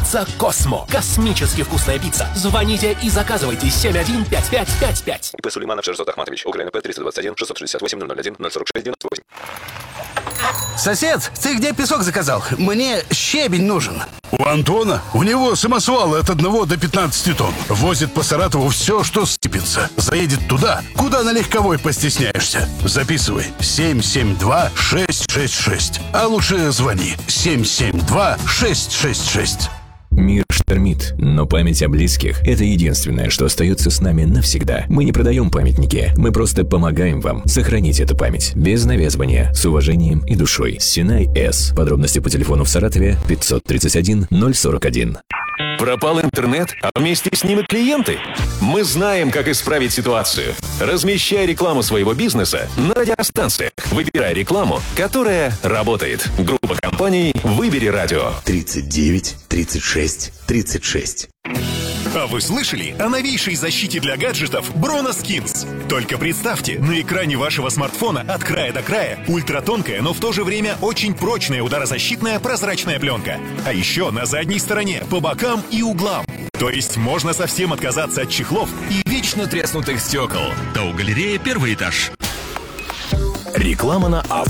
Пицца Космо. Космически вкусная пицца. Звоните и заказывайте 715555. ИП Сулейманов Шерзот Ахматович. УКРНП 321 668 001 046 98. Сосед, ты где песок заказал? Мне щебень нужен. У Антона? У него самосвал от 1 до 15 тонн. Возит по Саратову все, что сыпется. Заедет туда, куда на легковой постесняешься. Записывай. 772-666. А лучше звони. 772-666. Мир штормит, но память о близких – это единственное, что остается с нами навсегда. Мы не продаем памятники, мы просто помогаем вам сохранить эту память. Без навязывания, с уважением и душой. Синай С. Подробности по телефону в Саратове 531 041. Пропал интернет, а вместе с ним и клиенты? Мы знаем, как исправить ситуацию. Размещай рекламу своего бизнеса на радиостанциях. Выбирай рекламу, которая работает. Группа компаний «Выбери радио». 39 36 36. А вы слышали о новейшей защите для гаджетов Bronaskin? Только представьте, на экране вашего смартфона от края до края ультратонкая, но в то же время очень прочная ударозащитная прозрачная пленка. А еще на задней стороне, по бокам и углам. То есть можно совсем отказаться от чехлов и вечно треснутых стекол. Тау-галерея, 1-й этаж. Реклама на